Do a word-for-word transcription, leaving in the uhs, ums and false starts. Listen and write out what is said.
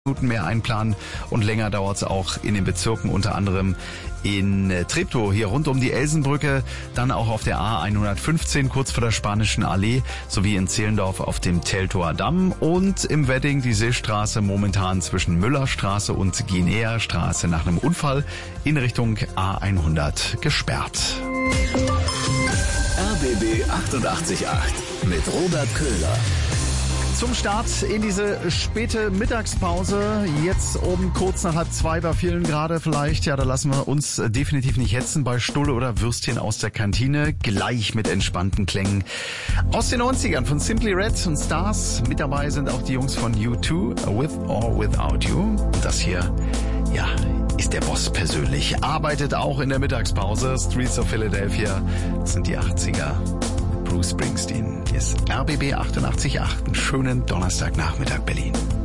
Minuten mehr einplanen und länger dauert es auch in den Bezirken, unter anderem in Treptow, hier rund um die Elsenbrücke, dann auch auf der A hundertfünfzehn kurz vor der Spanischen Allee, sowie in Zehlendorf auf dem Teltower Damm und im Wedding die Seestraße momentan zwischen Müllerstraße und Guinea-Straße nach einem Unfall in Richtung A hundert gesperrt. R B B achtundachtzig Komma acht mit Robert Köhler. Zum Start in diese späte Mittagspause, jetzt um kurz nach halb zwei, bei vielen gerade vielleicht, ja, da lassen wir uns definitiv nicht hetzen bei Stulle oder Würstchen aus der Kantine, gleich mit entspannten Klängen aus den neunzigern von Simply Red und Stars. Mit dabei sind auch die Jungs von U zwei, With or Without You. Und das hier, ja, ist der Boss persönlich, arbeitet auch in der Mittagspause. Streets of Philadelphia, das sind die achtziger. Bruce Springsteen. Hier ist R B B achtundachtzig Komma acht. Einen schönen Donnerstagnachmittag, Berlin.